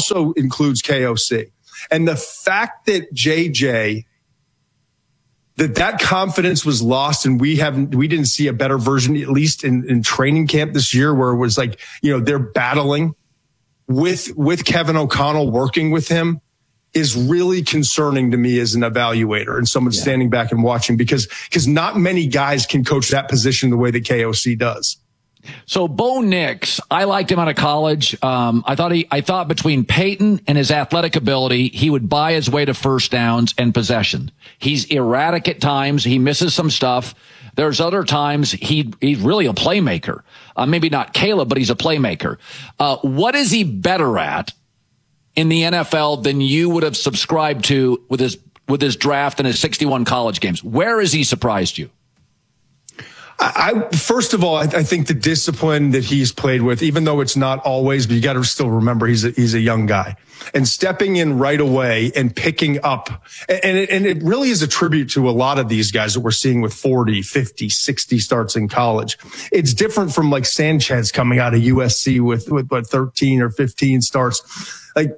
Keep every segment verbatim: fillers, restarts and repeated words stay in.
also includes K O C. And the fact that J J, that that confidence was lost and we haven't, we didn't see a better version, at least in, in training camp this year, where it was like, you know, they're battling with, with Kevin O'Connell working with him, is really concerning to me as an evaluator and someone yeah. standing back and watching, because, because not many guys can coach that position the way that K O C does. So Bo Nix, I liked him out of college. Um, I thought he, I thought between Peyton and his athletic ability, he would buy his way to first downs and possession. He's erratic at times. He misses some stuff. There's other times he, he's really a playmaker. Uh, maybe not Caleb, but he's a playmaker. Uh, what is he better at in the N F L than you would have subscribed to with his, with his draft and his sixty-one college games? Where has he surprised you? I, first of all, I, I think the discipline that he's played with, even though it's not always, but you got to still remember he's a, he's a young guy, and stepping in right away and picking up. And it, and it really is a tribute to a lot of these guys that we're seeing with forty, fifty, sixty starts in college. It's different from like Sanchez coming out of U S C with, with what, thirteen or fifteen starts. Like,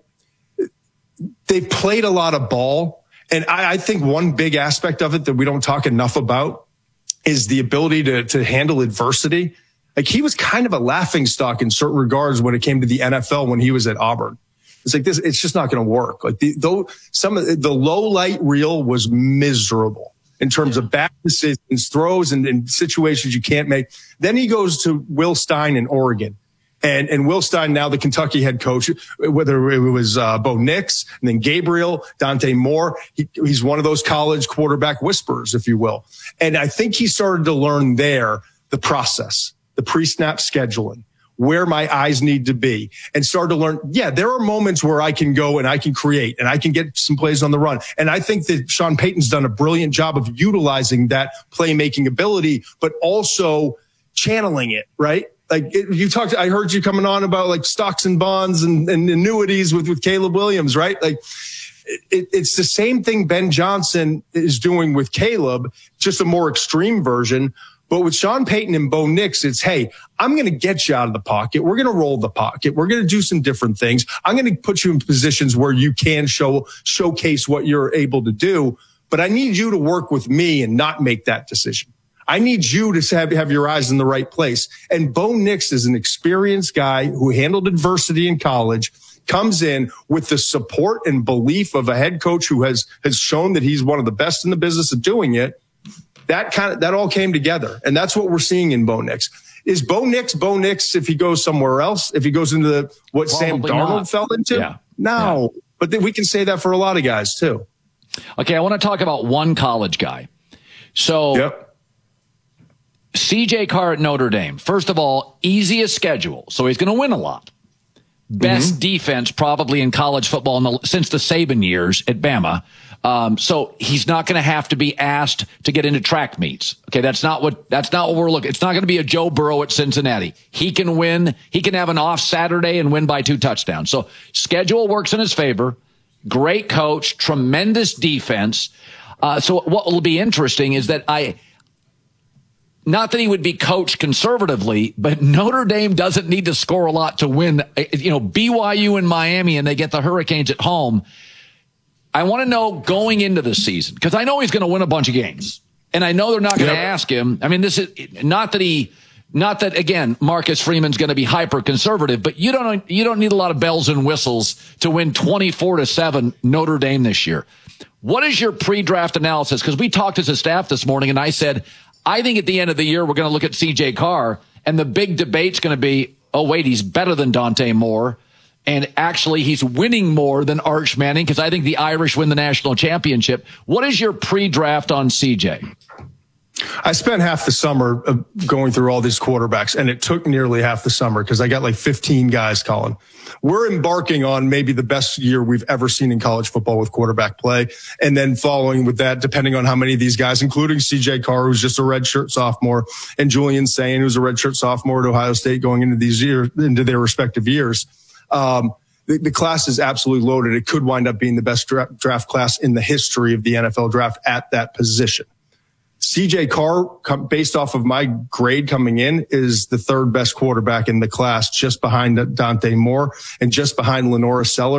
they've played a lot of ball. And I, I think one big aspect of it that we don't talk enough about is the ability to, to handle adversity. Like, he was kind of a laughingstock in certain regards when it came to the N F L when he was at Auburn. It's like this, it's just not going to work. Like the, though some of the, the low light reel was miserable in terms of bad decisions, throws, and, and situations you can't make. Then he goes to Will Stein in Oregon. And, and Will Stein, now the Kentucky head coach, whether it was, uh, Bo Nix and then Gabriel, Dante Moore, he, he's one of those college quarterback whisperers, if you will. And I think he started to learn there the process, the pre-snap scheduling, where my eyes need to be, and started to learn, yeah, there are moments where I can go and I can create and I can get some plays on the run. And I think that Sean Payton's done a brilliant job of utilizing that playmaking ability, but also channeling it, right? Like it, you talked, I heard you coming on about like stocks and bonds and, and annuities with, with Caleb Williams, right? Like it, it's the same thing Ben Johnson is doing with Caleb, just a more extreme version. But with Sean Payton and Bo Nix, it's, hey, I'm going to get you out of the pocket. We're going to roll the pocket. We're going to do some different things. I'm going to put you in positions where you can show, showcase what you're able to do. But I need you to work with me and not make that decision. I need you to have, have your eyes in the right place. And Bo Nix is an experienced guy who handled adversity in college, comes in with the support and belief of a head coach who has, has shown that he's one of the best in the business of doing it. That kind of, that all came together. And that's what we're seeing in Bo Nix. Is Bo Nix Bo Nix if he goes somewhere else? If he goes into the, what Probably Sam Darnold not. fell into? Yeah. No. Yeah. But then we can say that for a lot of guys too. Okay. I want to talk about one college guy. So, yep. C J Carr at Notre Dame. First of all, easiest schedule, so he's going to win a lot. Best mm-hmm. defense probably in college football in the, since the Saban years at Bama. Um, so he's not going to have to be asked to get into track meets. Okay, that's not what that's not what we're looking. It's not going to be a Joe Burrow at Cincinnati. He can win. He can have an off Saturday and win by two touchdowns. So schedule works in his favor. Great coach, tremendous defense. Uh, so what will be interesting is that I. Not that he would be coached conservatively, but Notre Dame doesn't need to score a lot to win. You know, B Y U and Miami, and they get the Hurricanes at home. I want to know going into the season, because I know he's going to win a bunch of games, and I know they're not going to yep. ask him. I mean, this is not that he, not that again, Marcus Freeman's going to be hyper conservative, but you don't you don't need a lot of bells and whistles to win twenty-four to seven Notre Dame this year. What is your pre-draft analysis? Because we talked as a staff this morning, and I said, I think at the end of the year, we're going to look at C J Carr, and the big debate's going to be, oh, wait, he's better than Dante Moore. And actually, he's winning more than Arch Manning, because I think the Irish win the national championship. What is your pre-draft on C J? I spent half the summer going through all these quarterbacks, and it took nearly half the summer because I got like fifteen guys, Colin. We're embarking on maybe the best year we've ever seen in college football with quarterback play. And then following with that, depending on how many of these guys, including C J Carr, who's just a redshirt sophomore, and Julian Sayin, who's a redshirt sophomore at Ohio State going into these years, into their respective years. Um, the, the class is absolutely loaded. It could wind up being the best dra- draft class in the history of the N F L draft at that position. C J Carr, based off of my grade coming in, is the third best quarterback in the class, just behind Dante Moore and just behind Lenora Sellers.